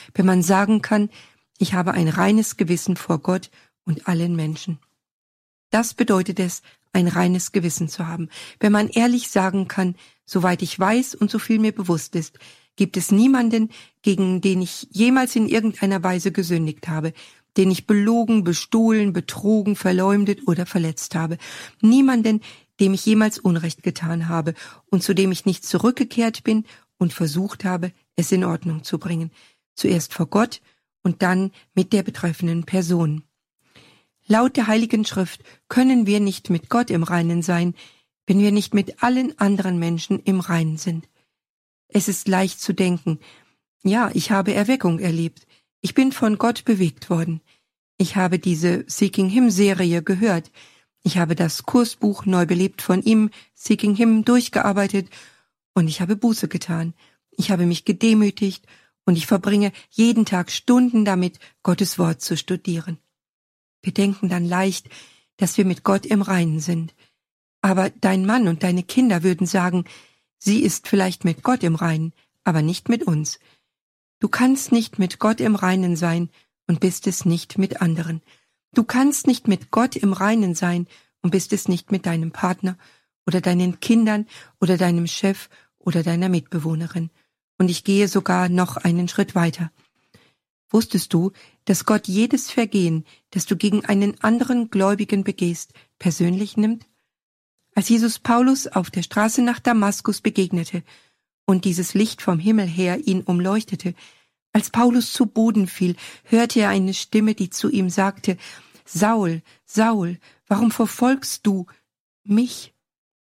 wenn man sagen kann, ich habe ein reines Gewissen vor Gott und allen Menschen. Das bedeutet es, ein reines Gewissen zu haben. Wenn man ehrlich sagen kann, soweit ich weiß und so viel mir bewusst ist, gibt es niemanden, gegen den ich jemals in irgendeiner Weise gesündigt habe, den ich belogen, bestohlen, betrogen, verleumdet oder verletzt habe. Niemanden, dem ich jemals Unrecht getan habe und zu dem ich nicht zurückgekehrt bin und versucht habe, es in Ordnung zu bringen. Zuerst vor Gott und dann mit der betreffenden Person. Laut der Heiligen Schrift können wir nicht mit Gott im Reinen sein, wenn wir nicht mit allen anderen Menschen im Reinen sind. Es ist leicht zu denken, ja, ich habe Erweckung erlebt, ich bin von Gott bewegt worden, ich habe diese Seeking Him-Serie gehört, ich habe das Kursbuch Neu belebt von ihm, Seeking Him, durchgearbeitet und ich habe Buße getan. Ich habe mich gedemütigt und ich verbringe jeden Tag Stunden damit, Gottes Wort zu studieren. Wir denken dann leicht, dass wir mit Gott im Reinen sind. Aber dein Mann und deine Kinder würden sagen, sie ist vielleicht mit Gott im Reinen, aber nicht mit uns. Du kannst nicht mit Gott im Reinen sein und bist es nicht mit anderen. Du kannst nicht mit Gott im Reinen sein und bist es nicht mit deinem Partner oder deinen Kindern oder deinem Chef oder deiner Mitbewohnerin. Und ich gehe sogar noch einen Schritt weiter. Wusstest du, dass Gott jedes Vergehen, das du gegen einen anderen Gläubigen begehst, persönlich nimmt? Als Jesus Paulus auf der Straße nach Damaskus begegnete und dieses Licht vom Himmel her ihn umleuchtete, als Paulus zu Boden fiel, hörte er eine Stimme, die zu ihm sagte, Saul, Saul, warum verfolgst du mich?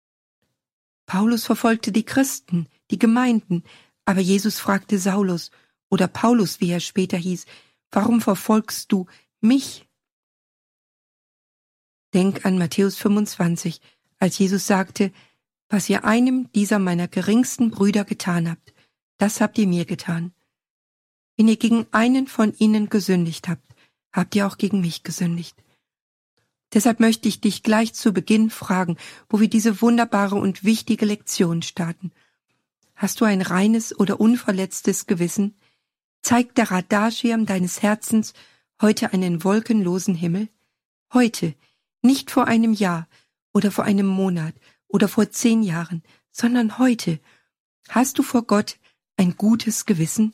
Paulus verfolgte die Christen, die Gemeinden, aber Jesus fragte Saulus, oder Paulus, wie er später hieß, warum verfolgst du mich? Denk an Matthäus 25, als Jesus sagte, was ihr einem dieser meiner geringsten Brüder getan habt, das habt ihr mir getan. Wenn ihr gegen einen von ihnen gesündigt habt, habt ihr auch gegen mich gesündigt. Deshalb möchte ich dich gleich zu Beginn fragen, wo wir diese wunderbare und wichtige Lektion starten. Hast du ein reines oder unverletztes Gewissen? Zeigt der Radarschirm deines Herzens heute einen wolkenlosen Himmel? Heute, nicht vor einem Jahr oder vor einem Monat oder vor 10 Jahren, sondern heute. Hast du vor Gott ein gutes Gewissen?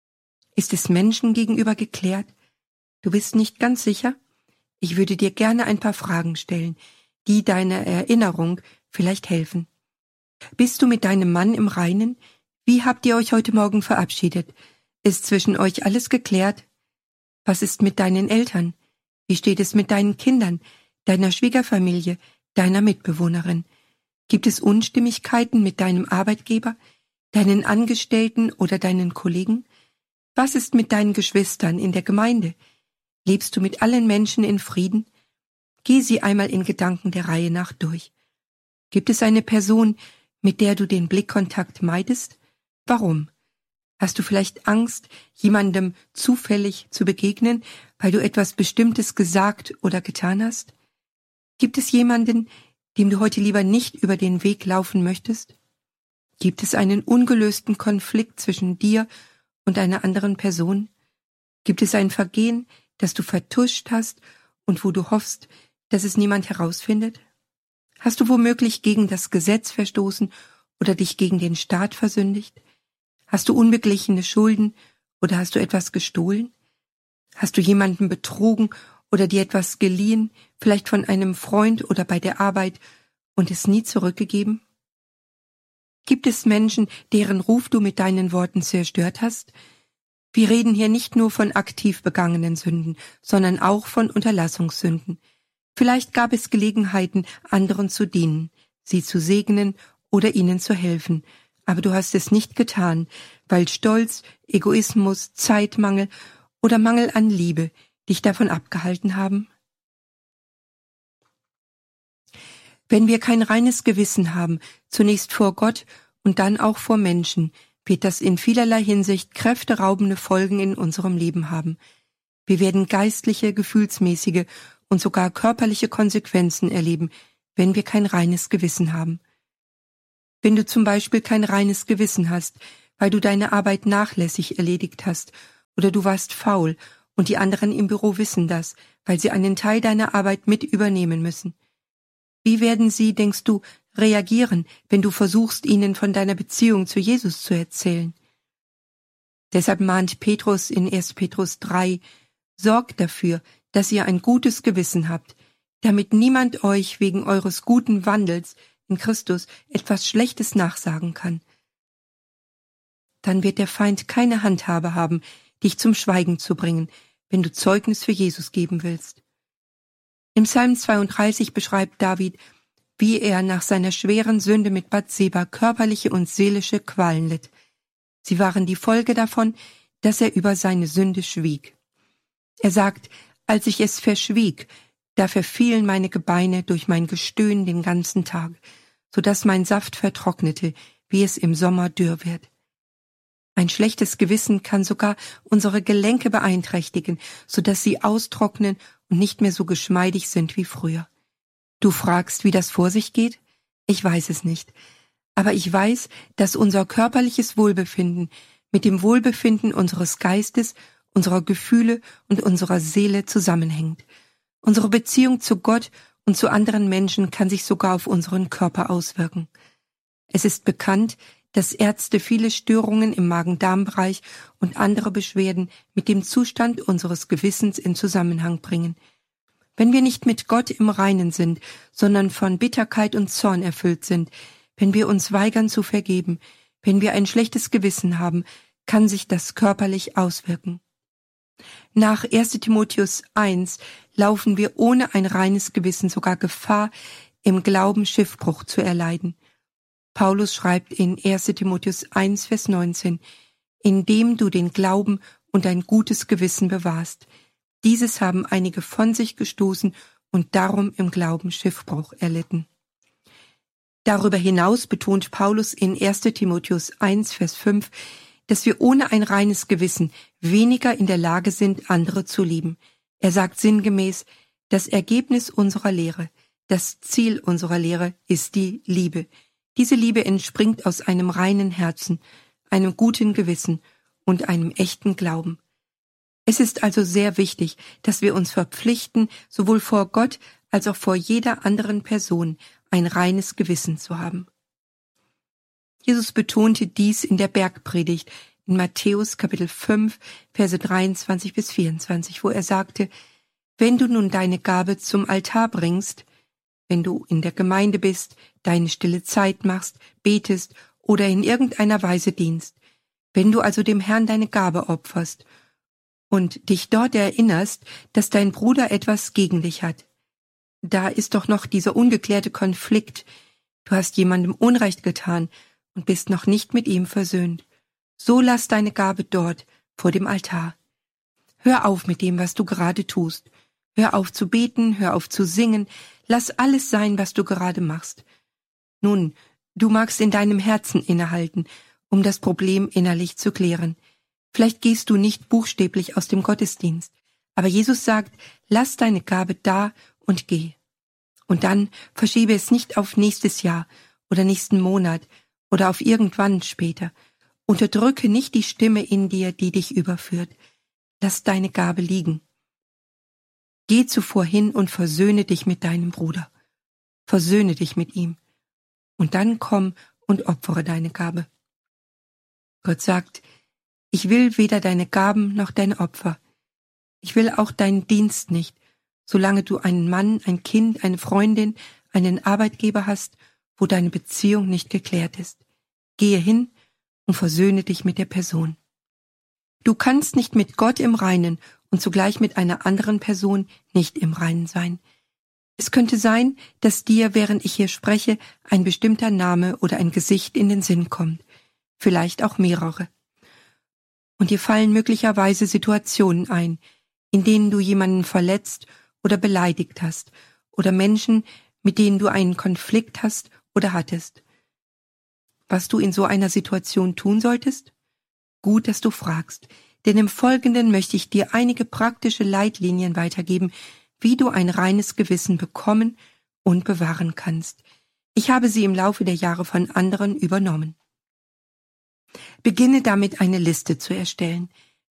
Ist es Menschen gegenüber geklärt? Du bist nicht ganz sicher? Ich würde dir gerne ein paar Fragen stellen, die deiner Erinnerung vielleicht helfen. Bist du mit deinem Mann im Reinen? Wie habt ihr euch heute Morgen verabschiedet? Ist zwischen euch alles geklärt? Was ist mit deinen Eltern? Wie steht es mit deinen Kindern, deiner Schwiegerfamilie, deiner Mitbewohnerin? Gibt es Unstimmigkeiten mit deinem Arbeitgeber, deinen Angestellten oder deinen Kollegen? Was ist mit deinen Geschwistern in der Gemeinde? Lebst du mit allen Menschen in Frieden? Geh sie einmal in Gedanken der Reihe nach durch. Gibt es eine Person, mit der du den Blickkontakt meidest? Warum? Hast du vielleicht Angst, jemandem zufällig zu begegnen, weil du etwas Bestimmtes gesagt oder getan hast? Gibt es jemanden, dem du heute lieber nicht über den Weg laufen möchtest? Gibt es einen ungelösten Konflikt zwischen dir und einer anderen Person? Gibt es ein Vergehen, das du vertuscht hast und wo du hoffst, dass es niemand herausfindet? Hast du womöglich gegen das Gesetz verstoßen oder dich gegen den Staat versündigt? Hast du unbeglichene Schulden oder hast du etwas gestohlen? Hast du jemanden betrogen oder dir etwas geliehen, vielleicht von einem Freund oder bei der Arbeit und es nie zurückgegeben? Gibt es Menschen, deren Ruf du mit deinen Worten zerstört hast? Wir reden hier nicht nur von aktiv begangenen Sünden, sondern auch von Unterlassungssünden. Vielleicht gab es Gelegenheiten, anderen zu dienen, sie zu segnen oder ihnen zu helfen, aber du hast es nicht getan, weil Stolz, Egoismus, Zeitmangel oder Mangel an Liebe dich davon abgehalten haben? Wenn wir kein reines Gewissen haben, zunächst vor Gott und dann auch vor Menschen, wird das in vielerlei Hinsicht kräfteraubende Folgen in unserem Leben haben. Wir werden geistliche, gefühlsmäßige und sogar körperliche Konsequenzen erleben, wenn wir kein reines Gewissen haben. Wenn du zum Beispiel kein reines Gewissen hast, weil du deine Arbeit nachlässig erledigt hast oder du warst faul und die anderen im Büro wissen das, weil sie einen Teil deiner Arbeit mit übernehmen müssen. Wie werden sie, denkst du, reagieren, wenn du versuchst, ihnen von deiner Beziehung zu Jesus zu erzählen? Deshalb mahnt Petrus in 1. Petrus 3, sorgt dafür, dass ihr ein gutes Gewissen habt, damit niemand euch wegen eures guten Wandels in Christus etwas Schlechtes nachsagen kann. Dann wird der Feind keine Handhabe haben, dich zum Schweigen zu bringen, wenn du Zeugnis für Jesus geben willst. Im Psalm 32 beschreibt David, wie er nach seiner schweren Sünde mit Bathseba körperliche und seelische Qualen litt. Sie waren die Folge davon, dass er über seine Sünde schwieg. Er sagt, als ich es verschwieg, da verfielen meine Gebeine durch mein Gestöhn den ganzen Tag, so dass mein Saft vertrocknete, wie es im Sommer dürr wird. Ein schlechtes Gewissen kann sogar unsere Gelenke beeinträchtigen, so dass sie austrocknen und nicht mehr so geschmeidig sind wie früher. Du fragst, wie das vor sich geht? Ich weiß es nicht. Aber ich weiß, dass unser körperliches Wohlbefinden mit dem Wohlbefinden unseres Geistes, unserer Gefühle und unserer Seele zusammenhängt. Unsere Beziehung zu Gott und zu anderen Menschen kann sich sogar auf unseren Körper auswirken. Es ist bekannt, dass Ärzte viele Störungen im Magen-Darm-Bereich und andere Beschwerden mit dem Zustand unseres Gewissens in Zusammenhang bringen. Wenn wir nicht mit Gott im Reinen sind, sondern von Bitterkeit und Zorn erfüllt sind, wenn wir uns weigern zu vergeben, wenn wir ein schlechtes Gewissen haben, kann sich das körperlich auswirken. Nach 1. Timotheus 1 laufen wir ohne ein reines Gewissen sogar Gefahr, im Glauben Schiffbruch zu erleiden. Paulus schreibt in 1. Timotheus 1, Vers 19, indem du den Glauben und ein gutes Gewissen bewahrst. Dieses haben einige von sich gestoßen und darum im Glauben Schiffbruch erlitten. Darüber hinaus betont Paulus in 1. Timotheus 1, Vers 5, dass wir ohne ein reines Gewissen weniger in der Lage sind, andere zu lieben. Er sagt sinngemäß, das Ergebnis unserer Lehre, das Ziel unserer Lehre ist die Liebe. Diese Liebe entspringt aus einem reinen Herzen, einem guten Gewissen und einem echten Glauben. Es ist also sehr wichtig, dass wir uns verpflichten, sowohl vor Gott als auch vor jeder anderen Person ein reines Gewissen zu haben. Jesus betonte dies in der Bergpredigt in Matthäus Kapitel 5, Verse 23 bis 24, wo er sagte, wenn du nun deine Gabe zum Altar bringst, wenn du in der Gemeinde bist, deine stille Zeit machst, betest oder in irgendeiner Weise dienst, wenn du also dem Herrn deine Gabe opferst und dich dort erinnerst, dass dein Bruder etwas gegen dich hat, da ist doch noch dieser ungeklärte Konflikt, du hast jemandem Unrecht getan und bist noch nicht mit ihm versöhnt. So lass deine Gabe dort, vor dem Altar. Hör auf mit dem, was du gerade tust. Hör auf zu beten, hör auf zu singen, lass alles sein, was du gerade machst. Nun, du magst in deinem Herzen innehalten, um das Problem innerlich zu klären. Vielleicht gehst du nicht buchstäblich aus dem Gottesdienst, aber Jesus sagt, lass deine Gabe da und geh. Und dann verschiebe es nicht auf nächstes Jahr oder nächsten Monat oder auf irgendwann später. Unterdrücke nicht die Stimme in dir, die dich überführt. Lass deine Gabe liegen. Geh zuvor hin und versöhne dich mit deinem Bruder. Versöhne dich mit ihm. Und dann komm und opfere deine Gabe. Gott sagt, ich will weder deine Gaben noch dein Opfer. Ich will auch deinen Dienst nicht, solange du einen Mann, ein Kind, eine Freundin, einen Arbeitgeber hast, wo deine Beziehung nicht geklärt ist. Gehe hin und versöhne dich mit der Person. Du kannst nicht mit Gott im Reinen und zugleich mit einer anderen Person nicht im Reinen sein. Es könnte sein, dass dir, während ich hier spreche, ein bestimmter Name oder ein Gesicht in den Sinn kommt, vielleicht auch mehrere. Und dir fallen möglicherweise Situationen ein, in denen du jemanden verletzt oder beleidigt hast oder Menschen, mit denen du einen Konflikt hast oder hattest. Was du in so einer Situation tun solltest? Gut, dass du fragst, denn im Folgenden möchte ich dir einige praktische Leitlinien weitergeben, wie du ein reines Gewissen bekommen und bewahren kannst. Ich habe sie im Laufe der Jahre von anderen übernommen. Beginne damit, eine Liste zu erstellen.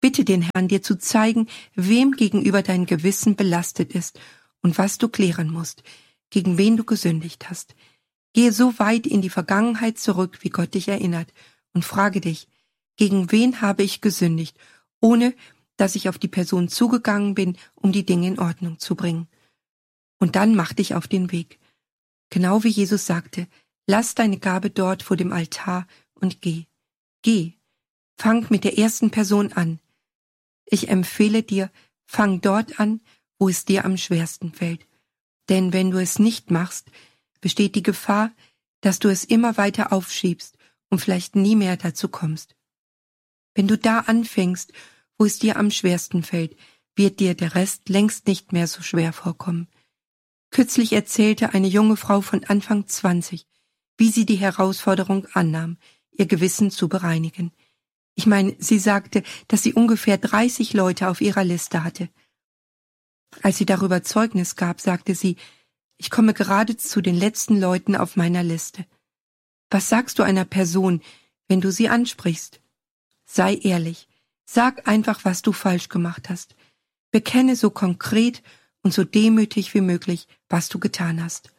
Bitte den Herrn, dir zu zeigen, wem gegenüber dein Gewissen belastet ist und was du klären musst, gegen wen du gesündigt hast. Gehe so weit in die Vergangenheit zurück, wie Gott dich erinnert, und frage dich, gegen wen habe ich gesündigt, ohne dass ich auf die Person zugegangen bin, um die Dinge in Ordnung zu bringen. Und dann mach dich auf den Weg. Genau wie Jesus sagte, lass deine Gabe dort vor dem Altar und geh. Geh. Fang mit der ersten Person an. Ich empfehle dir, fang dort an, wo es dir am schwersten fällt. Denn wenn du es nicht machst, besteht die Gefahr, dass du es immer weiter aufschiebst und vielleicht nie mehr dazu kommst. Wenn du da anfängst, wo es dir am schwersten fällt, wird dir der Rest längst nicht mehr so schwer vorkommen. Kürzlich erzählte eine junge Frau von Anfang 20, wie sie die Herausforderung annahm, ihr Gewissen zu bereinigen. Ich meine, sie sagte, dass sie ungefähr 30 Leute auf ihrer Liste hatte. Als sie darüber Zeugnis gab, sagte sie, ich komme gerade zu den letzten Leuten auf meiner Liste. Was sagst du einer Person, wenn du sie ansprichst? Sei ehrlich. Sag einfach, was du falsch gemacht hast. Bekenne so konkret und so demütig wie möglich, was du getan hast.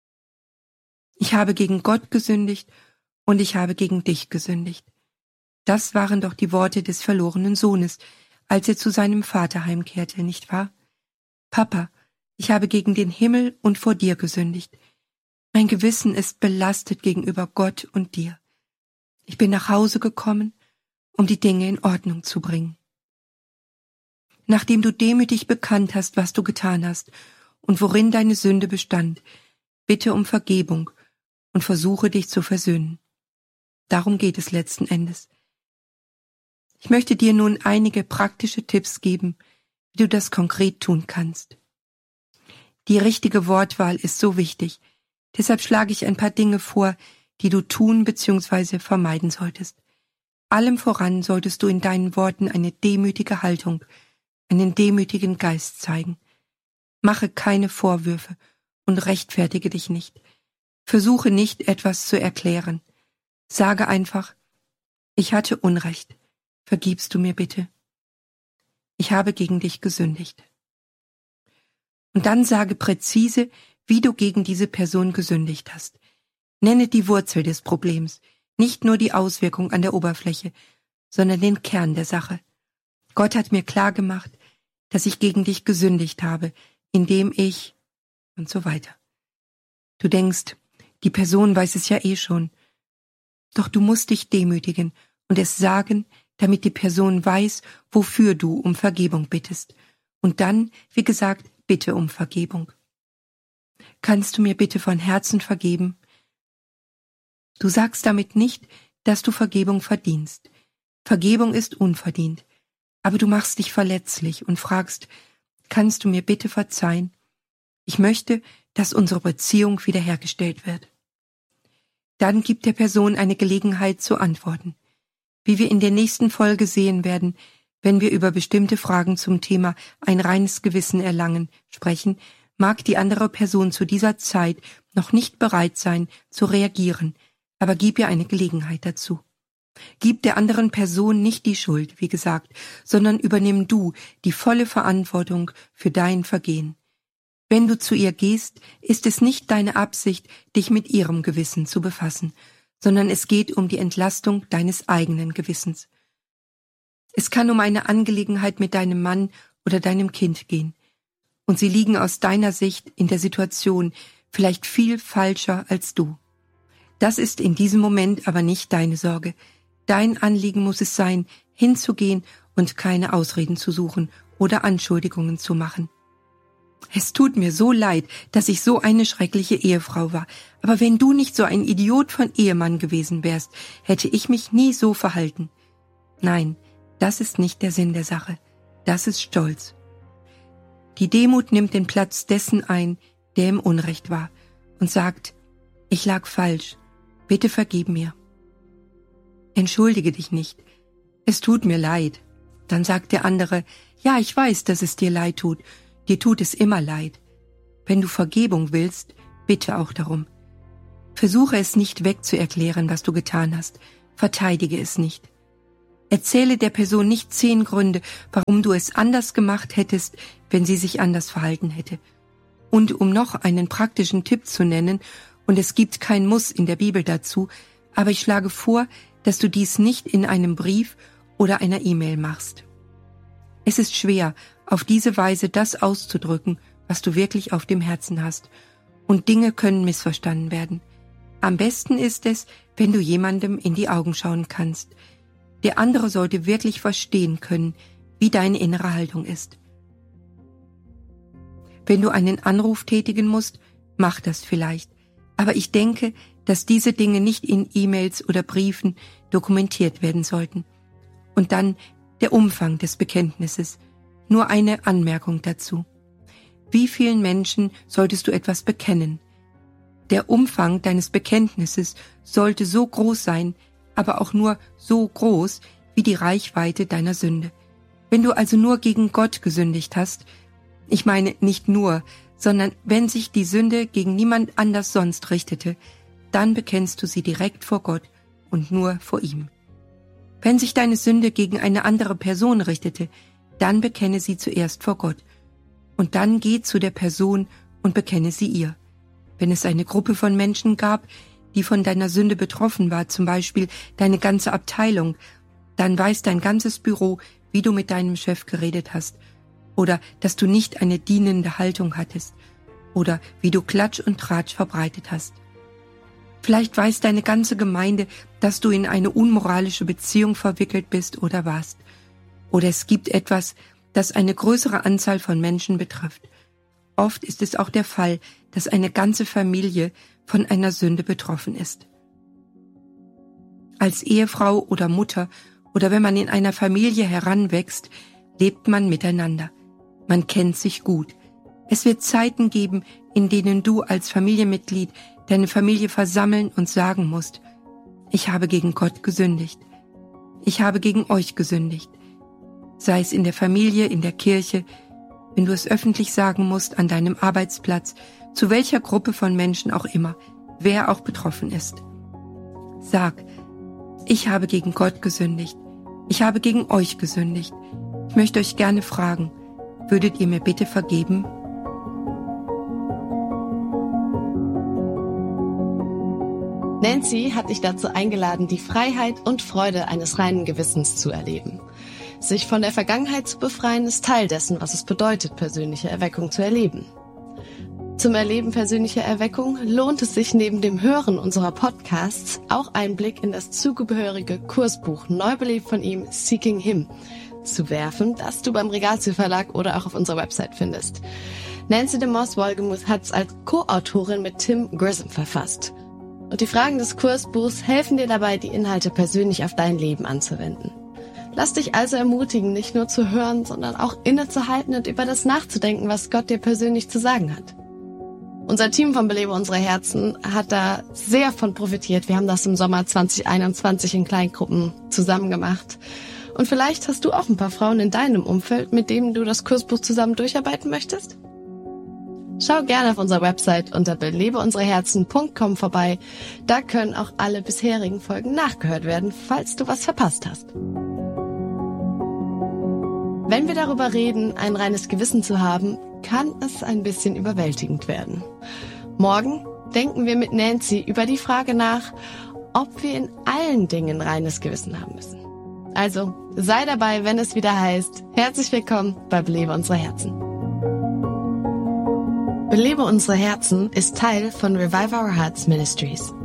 Ich habe gegen Gott gesündigt und ich habe gegen dich gesündigt. Das waren doch die Worte des verlorenen Sohnes, als er zu seinem Vater heimkehrte, nicht wahr? Papa, ich habe gegen den Himmel und vor dir gesündigt. Mein Gewissen ist belastet gegenüber Gott und dir. Ich bin nach Hause gekommen, um die Dinge in Ordnung zu bringen. Nachdem du demütig bekannt hast, was du getan hast und worin deine Sünde bestand, bitte um Vergebung und versuche dich zu versöhnen. Darum geht es letzten Endes. Ich möchte dir nun einige praktische Tipps geben, wie du das konkret tun kannst. Die richtige Wortwahl ist so wichtig, deshalb schlage ich ein paar Dinge vor, die du tun bzw. vermeiden solltest. Allem voran solltest du in deinen Worten eine demütige Haltung, einen demütigen Geist zeigen. Mache keine Vorwürfe und rechtfertige dich nicht. Versuche nicht, etwas zu erklären. Sage einfach, ich hatte Unrecht. Vergibst du mir bitte? Ich habe gegen dich gesündigt. Und dann sage präzise, wie du gegen diese Person gesündigt hast. Nenne die Wurzel des Problems, nicht nur die Auswirkung an der Oberfläche, sondern den Kern der Sache. Gott hat mir klargemacht, dass ich gegen dich gesündigt habe, indem ich und so weiter. Du denkst, die Person weiß es ja eh schon. Doch du musst dich demütigen und es sagen, damit die Person weiß, wofür du um Vergebung bittest. Und dann, wie gesagt, bitte um Vergebung. Kannst du mir bitte von Herzen vergeben? Du sagst damit nicht, dass du Vergebung verdienst. Vergebung ist unverdient. Aber du machst dich verletzlich und fragst, kannst du mir bitte verzeihen? Ich möchte, dass unsere Beziehung wiederhergestellt wird. Dann gib der Person eine Gelegenheit zu antworten. Wie wir in der nächsten Folge sehen werden, wenn wir über bestimmte Fragen zum Thema ein reines Gewissen erlangen sprechen, mag die andere Person zu dieser Zeit noch nicht bereit sein, zu reagieren, aber gib ihr eine Gelegenheit dazu. Gib der anderen Person nicht die Schuld, wie gesagt, sondern übernimm du die volle Verantwortung für dein Vergehen. Wenn du zu ihr gehst, ist es nicht deine Absicht, dich mit ihrem Gewissen zu befassen, sondern es geht um die Entlastung deines eigenen Gewissens. Es kann um eine Angelegenheit mit deinem Mann oder deinem Kind gehen. Und sie liegen aus deiner Sicht in der Situation vielleicht viel falscher als du. Das ist in diesem Moment aber nicht deine Sorge. Dein Anliegen muss es sein, hinzugehen und keine Ausreden zu suchen oder Anschuldigungen zu machen. Es tut mir so leid, dass ich so eine schreckliche Ehefrau war, aber wenn du nicht so ein Idiot von Ehemann gewesen wärst, hätte ich mich nie so verhalten. Nein, das ist nicht der Sinn der Sache. Das ist Stolz. Die Demut nimmt den Platz dessen ein, der im Unrecht war, und sagt, ich lag falsch, bitte vergib mir. Entschuldige dich nicht, es tut mir leid. Dann sagt der andere, ja, ich weiß, dass es dir leid tut, dir tut es immer leid. Wenn du Vergebung willst, bitte auch darum. Versuche es nicht wegzuerklären, was du getan hast, verteidige es nicht. Erzähle der Person nicht 10 Gründe, warum du es anders gemacht hättest, wenn sie sich anders verhalten hätte. Und um noch einen praktischen Tipp zu nennen, und es gibt kein Muss in der Bibel dazu, aber ich schlage vor, dass du dies nicht in einem Brief oder einer E-Mail machst. Es ist schwer, auf diese Weise das auszudrücken, was du wirklich auf dem Herzen hast, und Dinge können missverstanden werden. Am besten ist es, wenn du jemandem in die Augen schauen kannst. Der andere sollte wirklich verstehen können, wie deine innere Haltung ist. Wenn du einen Anruf tätigen musst, mach das vielleicht. Aber ich denke, dass diese Dinge nicht in E-Mails oder Briefen dokumentiert werden sollten. Und dann der Umfang des Bekenntnisses. Nur eine Anmerkung dazu. Wie vielen Menschen solltest du etwas bekennen? Der Umfang deines Bekenntnisses sollte so groß sein, aber auch nur so groß wie die Reichweite deiner Sünde. Wenn du also nur gegen Gott gesündigt hast, ich meine nicht nur, sondern wenn sich die Sünde gegen niemand anders sonst richtete, dann bekennst du sie direkt vor Gott und nur vor ihm. Wenn sich deine Sünde gegen eine andere Person richtete, dann bekenne sie zuerst vor Gott. Und dann geh zu der Person und bekenne sie ihr. Wenn es eine Gruppe von Menschen gab, die von deiner Sünde betroffen war, zum Beispiel deine ganze Abteilung, dann weiß dein ganzes Büro, wie du mit deinem Chef geredet hast, oder dass du nicht eine dienende Haltung hattest, oder wie du Klatsch und Tratsch verbreitet hast. Vielleicht weiß deine ganze Gemeinde, dass du in eine unmoralische Beziehung verwickelt bist oder warst. Oder es gibt etwas, das eine größere Anzahl von Menschen betrifft. Oft ist es auch der Fall, dass eine ganze Familie von einer Sünde betroffen ist. Als Ehefrau oder Mutter oder wenn man in einer Familie heranwächst, lebt man miteinander. Man kennt sich gut. Es wird Zeiten geben, in denen du als Familienmitglied deine Familie versammeln und sagen musst: Ich habe gegen Gott gesündigt. Ich habe gegen euch gesündigt. Sei es in der Familie, in der Kirche, wenn du es öffentlich sagen musst, an deinem Arbeitsplatz, zu welcher Gruppe von Menschen auch immer, wer auch betroffen ist. Sag: Ich habe gegen Gott gesündigt. Ich habe gegen euch gesündigt. Ich möchte euch gerne fragen, würdet ihr mir bitte vergeben? Nancy hat dich dazu eingeladen, die Freiheit und Freude eines reinen Gewissens zu erleben. Sich von der Vergangenheit zu befreien, ist Teil dessen, was es bedeutet, persönliche Erweckung zu erleben. Zum Erleben persönlicher Erweckung lohnt es sich neben dem Hören unserer Podcasts auch einen Blick in das zugehörige Kursbuch Neubelebt von ihm, Seeking Him, zu werfen, das du beim Regalziel Verlag oder auch auf unserer Website findest. Nancy DeMoss Wolgemuth hat es als Co-Autorin mit Tim Grissom verfasst. Und die Fragen des Kursbuchs helfen dir dabei, die Inhalte persönlich auf dein Leben anzuwenden. Lass dich also ermutigen, nicht nur zu hören, sondern auch innezuhalten und über das nachzudenken, was Gott dir persönlich zu sagen hat. Unser Team von Belebe unsere Herzen hat da sehr von profitiert. Wir haben das im Sommer 2021 in Kleingruppen zusammen gemacht. Und vielleicht hast du auch ein paar Frauen in deinem Umfeld, mit denen du das Kursbuch zusammen durcharbeiten möchtest? Schau gerne auf unserer Website unter belebeunsreherzen.com vorbei. Da können auch alle bisherigen Folgen nachgehört werden, falls du was verpasst hast. Wenn wir darüber reden, ein reines Gewissen zu haben, kann es ein bisschen überwältigend werden. Morgen denken wir mit Nancy über die Frage nach, ob wir in allen Dingen reines Gewissen haben müssen. Also sei dabei, wenn es wieder heißt, herzlich willkommen bei Belebe unsere Herzen. Belebe unsere Herzen ist Teil von Revive Our Hearts Ministries.